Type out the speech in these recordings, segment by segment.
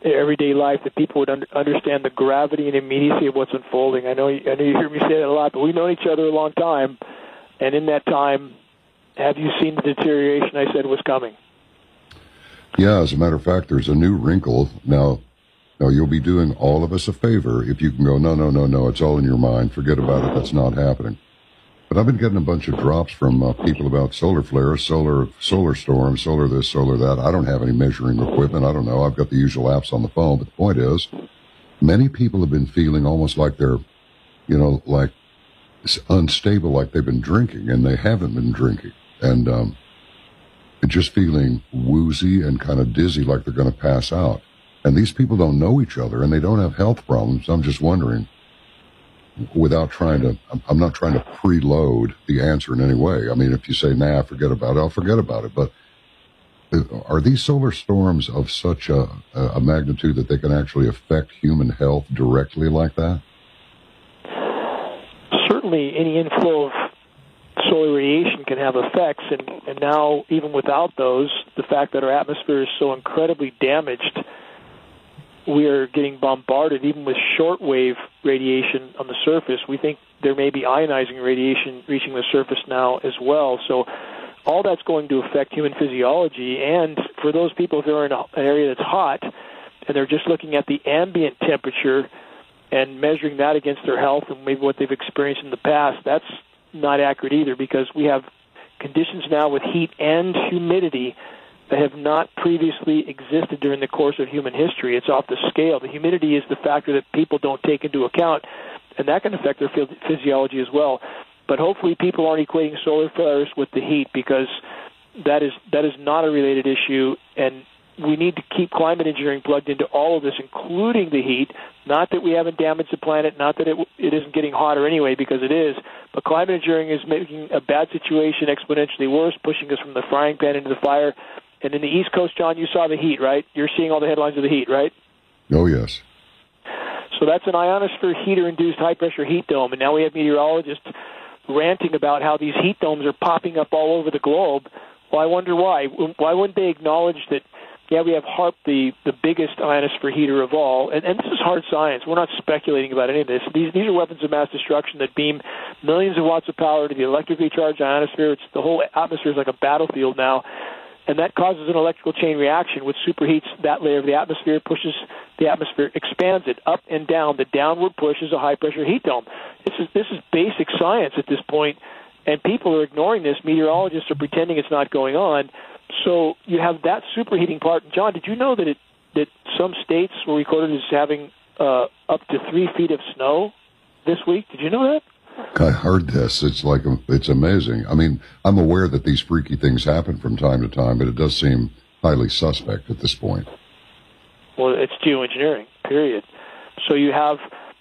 everyday life, that people would understand the gravity and immediacy of what's unfolding. I know you hear me say that a lot, but we've known each other a long time, and in that time, have you seen the deterioration I said was coming? Yeah, as a matter of fact, there's a new wrinkle. Now, you'll be doing all of us a favor if you can go, no, it's all in your mind. Forget about it. That's not happening. But I've been getting a bunch of drops from people about solar flares, solar storms, solar this, solar that. I don't have any measuring equipment. I don't know. I've got the usual apps on the phone. But the point is, many people have been feeling almost like they're, like unstable, like they've been drinking, and they haven't been drinking. And just feeling woozy and kind of dizzy, like they're going to pass out. And these people don't know each other, and they don't have health problems. I'm just wondering, I'm not trying to preload the answer in any way. I mean, if you say, forget about it, I'll forget about it. But are these solar storms of such a magnitude that they can actually affect human health directly like that? Certainly, any inflow of solar radiation can have effects, and now, even without those, the fact that our atmosphere is so incredibly damaged, we are getting bombarded even with shortwave radiation on the surface. We think there may be ionizing radiation reaching the surface now as well. So all that's going to affect human physiology. And for those people, if they're in an area that's hot and they're just looking at the ambient temperature and measuring that against their health and maybe what they've experienced in the past, that's not accurate either, because we have conditions now with heat and humidity that have not previously existed during the course of human history. It's off the scale. The humidity is the factor that people don't take into account, and that can affect their physiology as well. But hopefully people aren't equating solar flares with the heat, because that is not a related issue, and we need to keep climate engineering plugged into all of this, including the heat. Not that we haven't damaged the planet, not that it isn't getting hotter anyway, because it is, but climate engineering is making a bad situation exponentially worse, pushing us from the frying pan into the fire. And in the East Coast, John, you saw the heat, right? You're seeing all the headlines of the heat, right? Oh, yes. So that's an ionosphere heater-induced high-pressure heat dome, and now we have meteorologists ranting about how these heat domes are popping up all over the globe. Well, I wonder why. Why wouldn't they acknowledge that, we have HAARP, the biggest ionosphere heater of all, and this is hard science. We're not speculating about any of this. These are weapons of mass destruction that beam millions of watts of power to the electrically charged ionosphere. The whole atmosphere is like a battlefield now. And that causes an electrical chain reaction, which superheats that layer of the atmosphere, pushes the atmosphere, expands it up and down. The downward push is a high-pressure heat dome. This is basic science at this point, and people are ignoring this. Meteorologists are pretending it's not going on. So you have that superheating part. John, did you know that some states were recorded as having up to 3 feet of snow this week? Did you know that? I heard this. It's amazing. I mean, I'm aware that these freaky things happen from time to time, but it does seem highly suspect at this point. Well, it's geoengineering, period. So you have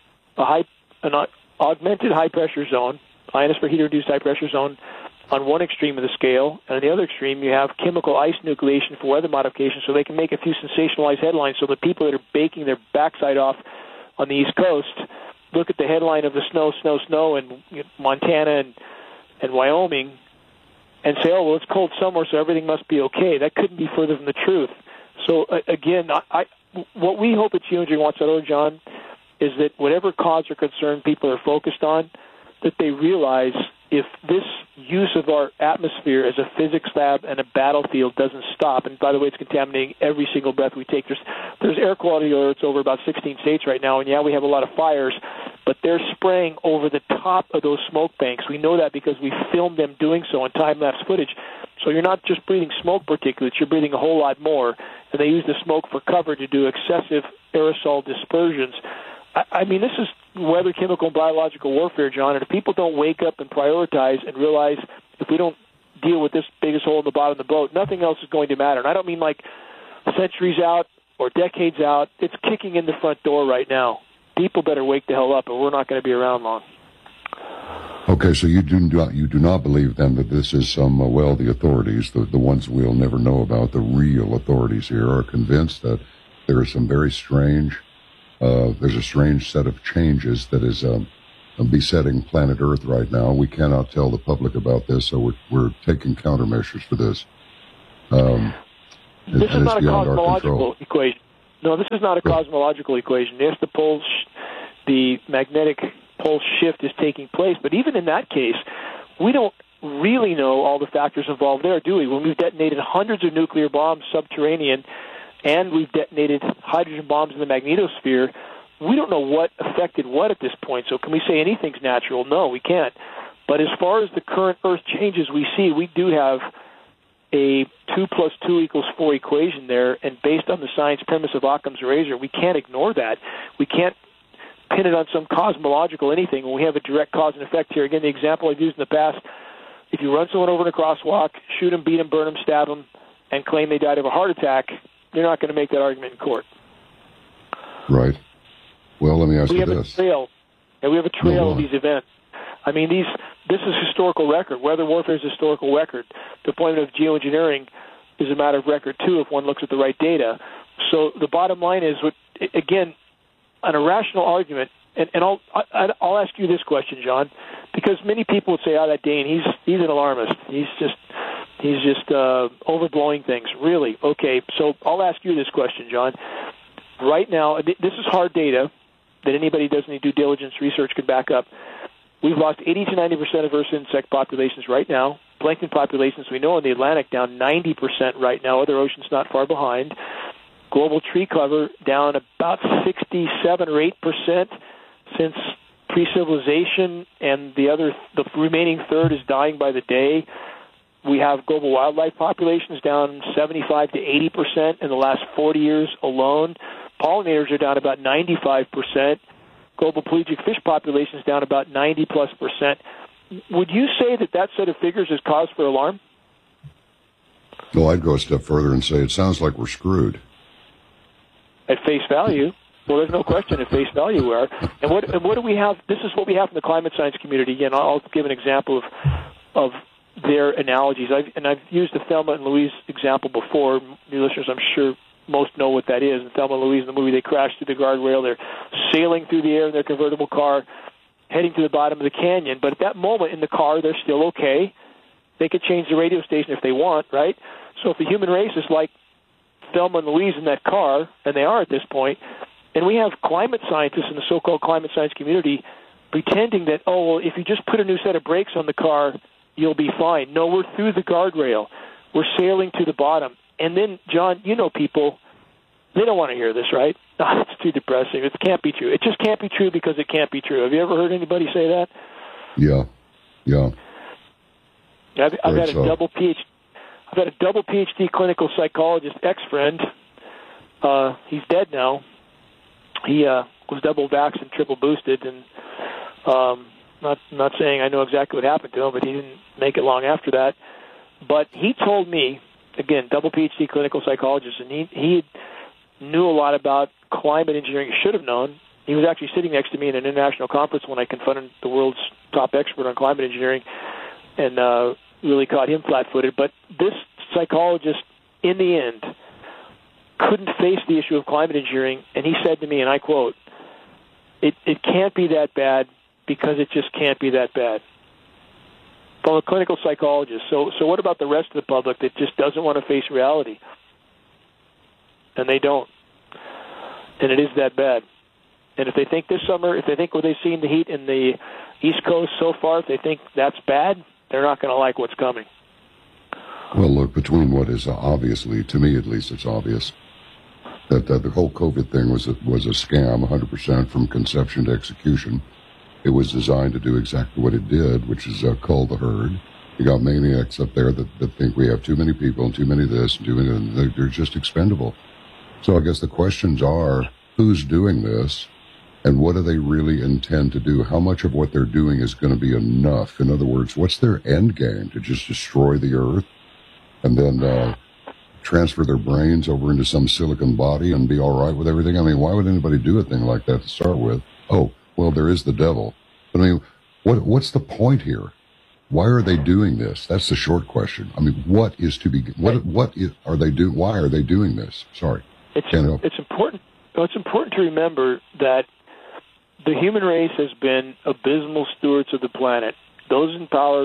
an augmented high-pressure zone, ionosphere heater-reduced high-pressure zone, on one extreme of the scale, and on the other extreme you have chemical ice nucleation for weather modification, so they can make a few sensationalized headlines, so the people that are baking their backside off on the East Coast look at the headline of the snow in Montana and Wyoming and say, oh, well, it's cold somewhere, so everything must be okay. That couldn't be further from the truth. So, again, what we hope at geoengineeringwatch.org, John, is that whatever cause or concern people are focused on, that they realize if this use of our atmosphere as a physics lab and a battlefield doesn't stop, and by the way, it's contaminating every single breath we take. There's air quality alerts over about 16 states right now, and we have a lot of fires, but they're spraying over the top of those smoke banks. We know that because we filmed them doing so in time-lapse footage. So you're not just breathing smoke particulates, you're breathing a whole lot more, and they use the smoke for cover to do excessive aerosol dispersions. I mean, this is weather, chemical, and biological warfare, John, and if people don't wake up and prioritize and realize if we don't deal with this biggest hole in the bottom of the boat, nothing else is going to matter. And I don't mean like centuries out or decades out. It's kicking in the front door right now. People better wake the hell up, or we're not going to be around long. Okay, so you do not believe, then, that this is the authorities, the ones we'll never know about, the real authorities here, are convinced that there is some very strange... there's a strange set of changes that is besetting planet Earth right now. We cannot tell the public about this, so we're taking countermeasures for this. This is not a cosmological equation. No, this is not a cosmological equation. Yes, the magnetic pole shift is taking place, but even in that case, we don't really know all the factors involved there, do we? When we've detonated hundreds of nuclear bombs subterranean and we've detonated hydrogen bombs in the magnetosphere, we don't know what affected what at this point. So can we say anything's natural? No, we can't. But as far as the current Earth changes we see, we do have a 2 + 2 = 4 equation there, and based on the science premise of Occam's razor, we can't ignore that. We can't pin it on some cosmological anything when we have a direct cause and effect here. Again, the example I've used in the past, if you run someone over in a crosswalk, shoot them, beat them, burn them, stab them, and claim they died of a heart attack, you're not going to make that argument in court. Right. Well, let me ask you this. We have a trail of these events. I mean, this is historical record. Weather warfare is historical record. Deployment of geoengineering is a matter of record, too, if one looks at the right data. So the bottom line is, again, an irrational argument, and I'll ask you this question, John, because many people would say, that Dane, he's an alarmist. He's just overblowing things. Really? Okay, so I'll ask you this question, John. Right now, this is hard data that anybody who does any due diligence research can back up. We've lost 80 to 90% of Earth's insect populations right now. Plankton populations, we know in the Atlantic, down 90% right now. Other oceans not far behind. Global tree cover down about 67 or 8% since pre-civilization, and the remaining third is dying by the day. We have global wildlife populations down 75 to 80% in the last 40 years alone. Pollinators are down about 95%. Global pelagic fish populations down about 90+%. Would you say that set of figures is cause for alarm? No, I'd go a step further and say it sounds like we're screwed. At face value. Well, there's no question at face value we are. And what do we have? This is what we have in the climate science community. Again, I'll give an example of their analogies. I've used the Thelma and Louise example before. Your listeners, I'm sure, most know what that is. In Thelma and Louise, in the movie, they crash through the guardrail. They're sailing through the air in their convertible car, heading to the bottom of the canyon. But at that moment in the car, they're still okay. They could change the radio station if they want, right? So if the human race is like Thelma and Louise in that car, and they are at this point, and we have climate scientists in the so-called climate science community pretending that, if you just put a new set of brakes on the car, you'll be fine. No, we're through the guardrail. We're sailing to the bottom. And then, John, people, they don't want to hear this, right? It's too depressing. It can't be true. It just can't be true because it can't be true. Have you ever heard anybody say that? Yeah. I've had a double PhD clinical psychologist ex-friend. He's dead now. He was double vaxxed and triple boosted, and not saying I know exactly what happened to him, but he didn't make it long after that. But he told me, again, double PhD clinical psychologist, and he knew a lot about climate engineering. He should have known. He was actually sitting next to me in an international conference when I confronted the world's top expert on climate engineering, and really caught him flat-footed. But this psychologist, in the end, couldn't face the issue of climate engineering, and he said to me, and I quote, it can't be that bad because it just can't be that bad. From a clinical psychologist. So what about the rest of the public that just doesn't want to face reality? And they don't. And it is that bad. And if they think this summer, if they think what they've seen the heat in the East Coast so far, if they think that's bad, they're not going to like what's coming. Well, look, between what is obviously, to me at least, it's obvious that the whole COVID thing was a scam, 100% from conception to execution. It was designed to do exactly what it did, which is cull the herd. You got maniacs up there that think we have too many people and too many this and too many, and they're just expendable. So I guess the questions are, who's doing this, and what do they really intend to do? How much of what they're doing is going to be enough? In other words, what's their end game? To just destroy the earth and then transfer their brains over into some silicon body and be all right with everything? I mean, why would anybody do a thing like that to start with? Oh, well, there is the devil. But I mean, what's the point here? Why are they doing this? That's the short question. I mean, what are they doing? Why are they doing this? Sorry. It's important. It's important to remember that the human race has been abysmal stewards of the planet. Those in power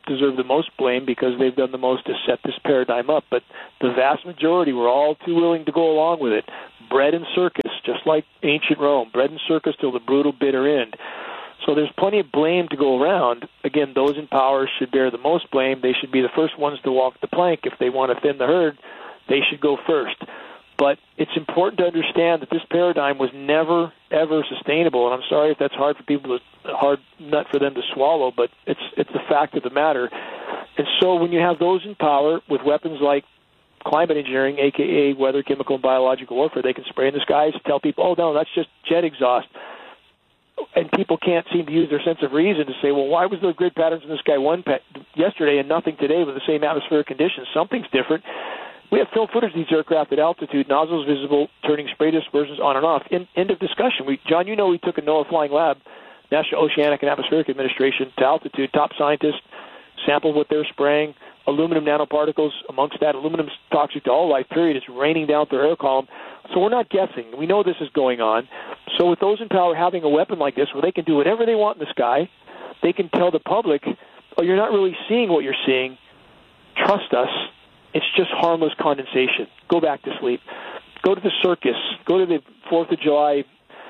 deserve the most blame because they've done the most to set this paradigm up. But the vast majority were all too willing to go along with it. Bread and circus, just like ancient Rome. Bread and circus till the brutal, bitter end. So there's plenty of blame to go around. Again, those in power should bear the most blame. They should be the first ones to walk the plank. If they want to thin the herd, they should go first. But it's important to understand that this paradigm was never, ever sustainable. And I'm sorry if that's hard for people, a hard nut for them to swallow, but it's the fact of the matter. And so when you have those in power with weapons like climate engineering, a.k.a. weather, chemical, and biological warfare, they can spray in the skies, tell people, oh, no, that's just jet exhaust. And people can't seem to use their sense of reason to say, well, why was there grid patterns in the sky yesterday and nothing today with the same atmospheric conditions? Something's different. We have film footage of these aircraft at altitude, nozzles visible, turning spray dispersions on and off. End of discussion. John, you know we took a NOAA Flying Lab, National Oceanic and Atmospheric Administration, to altitude. Top scientists sampled what they're spraying. Aluminum nanoparticles, amongst that, aluminum's toxic to all life, period. It's raining down through air column. So we're not guessing. We know this is going on. So with those in power having a weapon like this where they can do whatever they want in the sky, they can tell the public, oh, you're not really seeing what you're seeing. Trust us. It's just harmless condensation. Go back to sleep. Go to the circus. Go to the 4th of July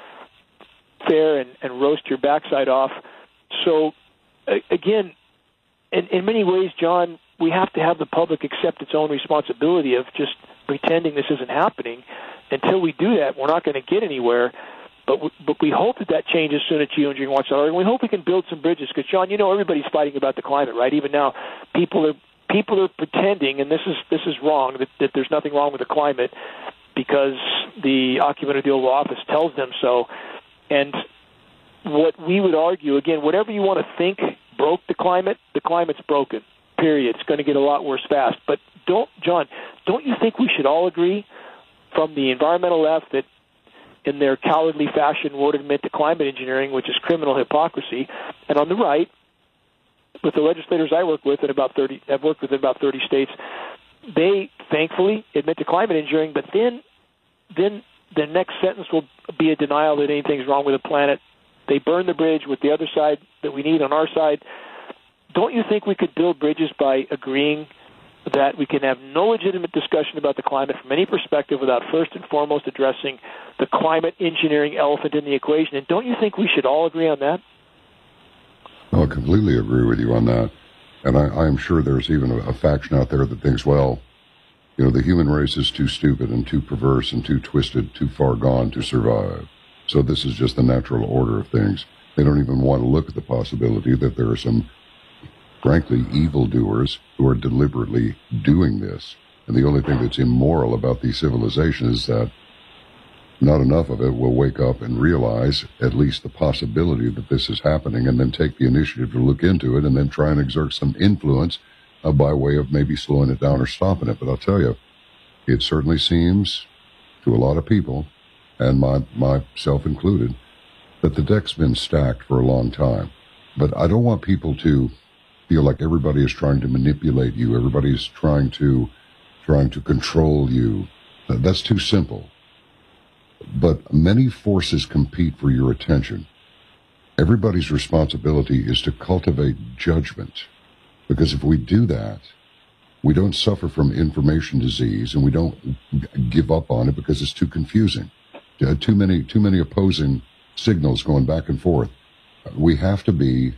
fair and roast your backside off. So, again, in many ways, John, we have to have the public accept its own responsibility of just pretending this isn't happening. Until we do that, we're not going to get anywhere. But we hope that changes soon at Geoengineering Watchdog. And we hope we can build some bridges. Because, John, you know everybody's fighting about the climate, right? Even now, people are pretending, and this is wrong, that there's nothing wrong with the climate because the occupant of the Oval Office tells them so. And what we would argue, again, whatever you want to think broke the climate's broken, period. It's going to get a lot worse fast. But don't you think we should all agree from the environmental left that in their cowardly fashion won't admit to climate engineering, which is criminal hypocrisy, and on the right, with the legislators I work with I've worked with in about 30 states, they thankfully admit to climate engineering, but then the next sentence will be a denial that anything's wrong with the planet. They burn the bridge with the other side that we need on our side. Don't you think we could build bridges by agreeing that we can have no legitimate discussion about the climate from any perspective without first and foremost addressing the climate engineering elephant in the equation? And don't you think we should all agree on that? I completely agree with you on that. And I'm sure there's even a faction out there that thinks, well, you know, the human race is too stupid and too perverse and too twisted, too far gone to survive. So this is just the natural order of things. They don't even want to look at the possibility that there are some, frankly, evildoers who are deliberately doing this. And the only thing that's immoral about these civilizations is that not enough of it will wake up and realize at least the possibility that this is happening and then take the initiative to look into it and then try and exert some influence by way of maybe slowing it down or stopping it. But I'll tell you, it certainly seems to a lot of people, and myself included, that the deck's been stacked for a long time. But I don't want people to feel like everybody is trying to manipulate you. Everybody's trying to control you. That's too simple. But many forces compete for your attention. Everybody's responsibility is to cultivate judgment, because if we do that, we don't suffer from information disease, and we don't give up on it because it's too confusing. Too many opposing signals going back and forth. We have to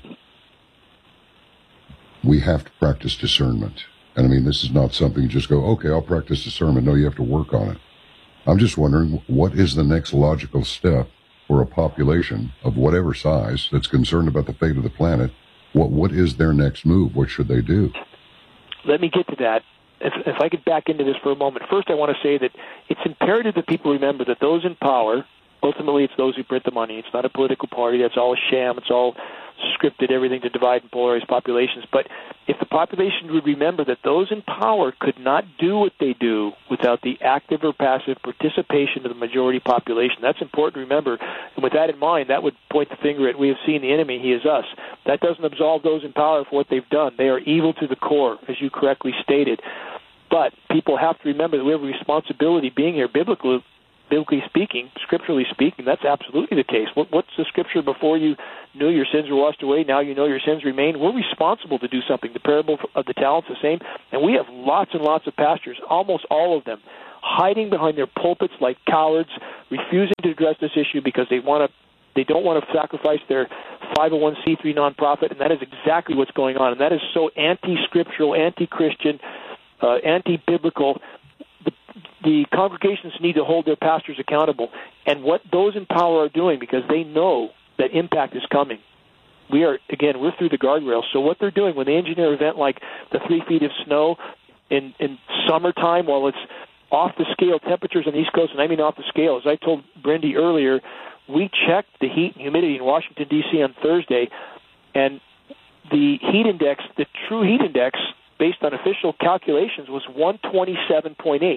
practice discernment. And I mean, this is not something you just go, okay, I'll practice discernment. No, you have to work on it. I'm just wondering, what is the next logical step for a population of whatever size that's concerned about the fate of the planet? What is their next move? What should they do? Let me get to that. If I could back into this for a moment. First, I want to say that it's imperative that people remember that those in power, ultimately it's those who print the money. It's not a political party. That's all a sham. It's all scripted, everything to divide and polarize populations. But if the population would remember that those in power could not do what they do without the active or passive participation of the majority population, that's important to remember. And with that in mind, that would point the finger at, we have seen the enemy, he is us. That doesn't absolve those in power for what they've done. They are evil to the core, as you correctly stated. But people have to remember that we have a responsibility being here biblically biblically speaking, scripturally speaking, that's absolutely the case. What's the scripture? Before you knew your sins were washed away, now you know your sins remain. We're responsible to do something. The parable of the talents the same. And we have lots and lots of pastors, almost all of them, hiding behind their pulpits like cowards, refusing to address this issue because they don't want to sacrifice their 501c3 nonprofit, and that is exactly what's going on. And that is so anti-scriptural, anti-Christian, anti-biblical. The congregations need to hold their pastors accountable. And what those in power are doing, because they know that impact is coming. We're through the guardrails. So what they're doing when they engineer an event like the 3 feet of snow in summertime, while it's off-the-scale temperatures on the East Coast, and I mean off the scale, as I told Brindy earlier, we checked the heat and humidity in Washington, D.C. on Thursday, and the heat index, the true heat index, based on official calculations, was 127.8.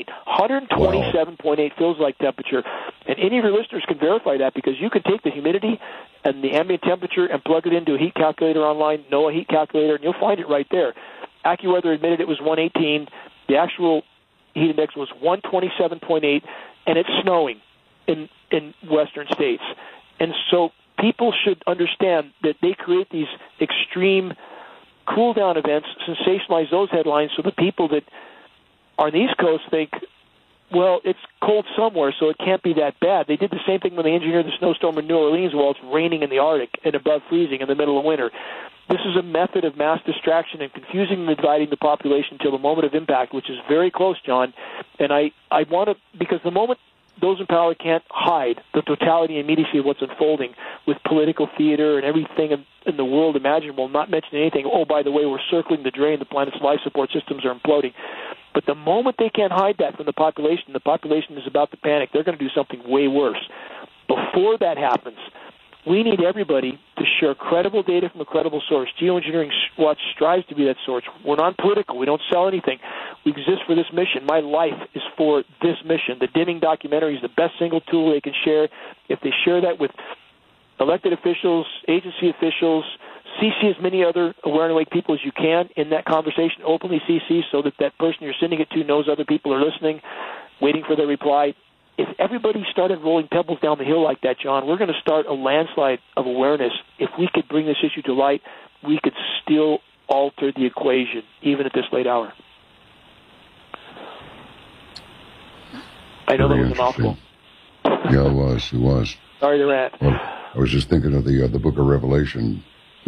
127.8 feels like temperature. And any of your listeners can verify that, because you can take the humidity and the ambient temperature and plug it into a heat calculator online, NOAA heat calculator, and you'll find it right there. AccuWeather admitted it was 118. The actual heat index was 127.8, and it's snowing in western states. And so people should understand that they create these extreme cool-down events, sensationalize those headlines, so the people that are on the East Coast think, well, it's cold somewhere, so it can't be that bad. They did the same thing when they engineered the snowstorm in New Orleans while it's raining in the Arctic and above freezing in the middle of winter. This is a method of mass distraction and confusing and dividing the population until the moment of impact, which is very close, John. And I want to, because the moment those in power can't hide the totality and immediacy of what's unfolding with political theater and everything in the world imaginable, not mentioning anything, oh, by the way, we're circling the drain, the planet's life support systems are imploding. But the moment they can't hide that from the population is about to panic. They're going to do something way worse. Before that happens, we need everybody to share credible data from a credible source. Geoengineering Watch strives to be that source. We're non-political. We don't sell anything. We exist for this mission. My life is for this mission. The Dimming documentary is the best single tool they can share. If they share that with elected officials, agency officials, CC as many other Aware and Awake people as you can in that conversation, openly CC, so that that person you're sending it to knows other people are listening, waiting for their reply. If everybody started rolling pebbles down the hill like that, John, we're going to start a landslide of awareness. If we could bring this issue to light, we could still alter the equation, even at this late hour. I know that was a mouthful. Yeah, it was. Sorry to rant. Well, I was just thinking of the book of Revelation.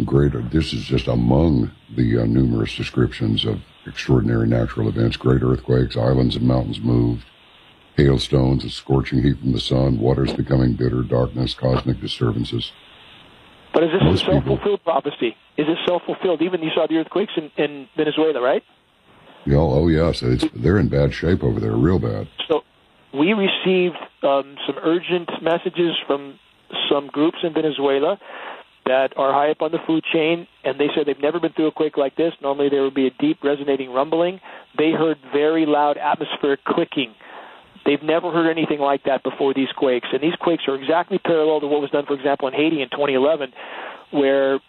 This is just among the numerous descriptions of extraordinary natural events: great earthquakes, islands and mountains moved, hailstones, a scorching heat from the sun, waters becoming bitter, darkness, cosmic disturbances. But is this a self-fulfilled prophecy? Is it self-fulfilled? Even you saw the earthquakes in Venezuela, right? Yeah, oh, yes. They're in bad shape over there, real bad. So we received some urgent messages from some groups in Venezuela that are high up on the food chain, and they said they've never been through a quake like this. Normally there would be a deep resonating rumbling. They heard very loud atmospheric clicking. They've never heard anything like that before these quakes, and these quakes are exactly parallel to what was done, for example, in Haiti in 2011, where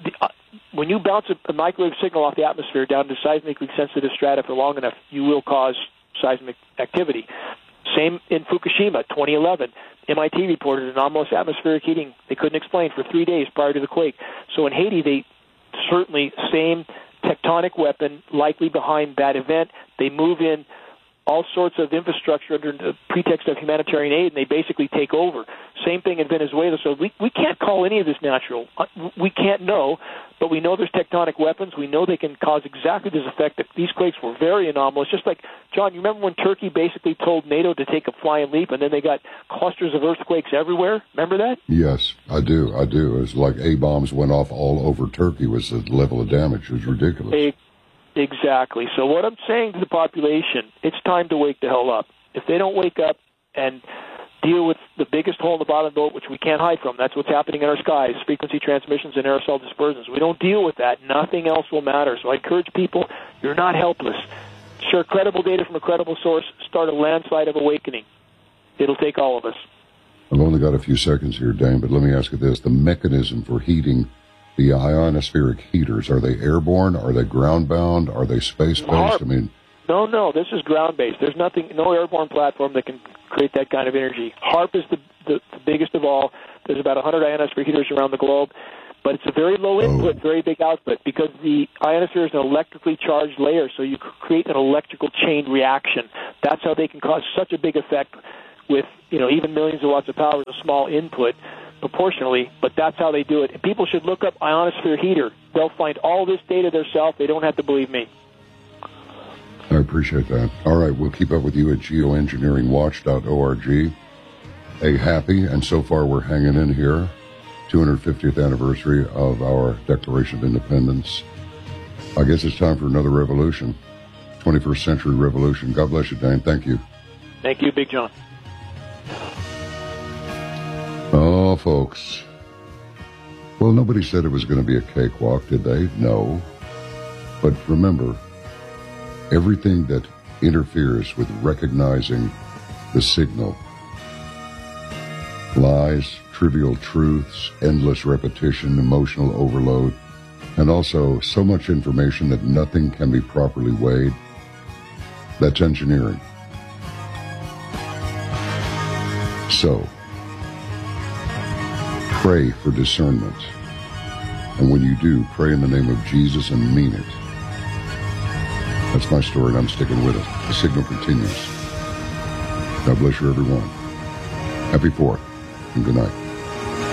when you bounce a microwave signal off the atmosphere down to seismically sensitive strata for long enough, you will cause seismic activity. Same in Fukushima, 2011. MIT reported anomalous atmospheric heating they couldn't explain for 3 days prior to the quake. So in Haiti, they certainly, same tectonic weapon likely behind that event. They move in all sorts of infrastructure under the pretext of humanitarian aid, and they basically take over. Same thing in Venezuela. So we can't call any of this natural. We can't know, but we know there's tectonic weapons. We know they can cause exactly this effect. These quakes were very anomalous. Just like, John, you remember when Turkey basically told NATO to take a flying leap, and then they got clusters of earthquakes everywhere? Remember that? Yes, I do. It was like A-bombs went off all over Turkey was the level of damage. It was ridiculous. Exactly. So what I'm saying to the population, it's time to wake the hell up. If they don't wake up and deal with the biggest hole in the bottom of the boat, which we can't hide from, that's what's happening in our skies, frequency transmissions and aerosol dispersions. We don't deal with that, nothing else will matter. So I encourage people, you're not helpless. Share credible data from a credible source. Start a landslide of awakening. It'll take all of us. I've only got a few seconds here, Dane, but let me ask you this. The mechanism for heating the ionospheric heaters, are they airborne? Are they ground-bound? Are they space-based? I mean, No, this is ground-based. There's no airborne platform that can create that kind of energy. HAARP is the biggest of all. There's about 100 ionosphere heaters around the globe, but it's a very low input, very big output, because the ionosphere is an electrically charged layer, so you create an electrical chain reaction. That's how they can cause such a big effect with, even millions of watts of power with a small input proportionally, but that's how they do it. And people should look up ionosphere heater. They'll find all this data themselves. They don't have to believe me. I appreciate that. All right, we'll keep up with you at geoengineeringwatch.org. A happy, and so far we're hanging in here, 250th anniversary of our Declaration of Independence. I guess it's time for another revolution, 21st century revolution. God bless you, Dane. Thank you. Thank you, Big John. Oh, folks. Well, nobody said it was going to be a cakewalk, did they? No. But remember, everything that interferes with recognizing the signal, lies, trivial truths, endless repetition, emotional overload, and also so much information that nothing can be properly weighed, that's engineering. So, pray for discernment. And when you do, pray in the name of Jesus and mean it. That's my story, and I'm sticking with it. The signal continues. God bless you, everyone. Happy 4th, and good night.